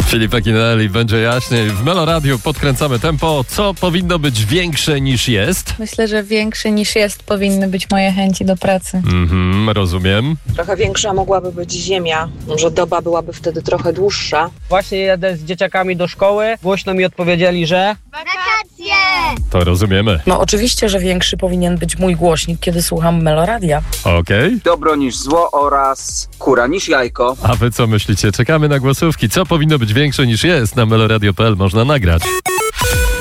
Filip Akinelli, będzie jaśniej. W Melo Radio podkręcamy tempo. Co powinno być większe niż jest? Myślę, że większe niż jest powinny być moje chęci do pracy. Rozumiem. Trochę większa mogłaby być ziemia, może doba byłaby wtedy trochę dłuższa. Właśnie jedę z dzieciakami do szkoły, głośno mi odpowiedzieli, że... Wakacje! To rozumiemy. No oczywiście, że większy powinien być mój głośnik, kiedy słucham Meloradia. Okej. Dobro niż zło oraz kura niż jajko. A wy co myślicie? Czekamy na głosówki. Co powinno być większe niż jest? Na meloradio.pl można nagrać.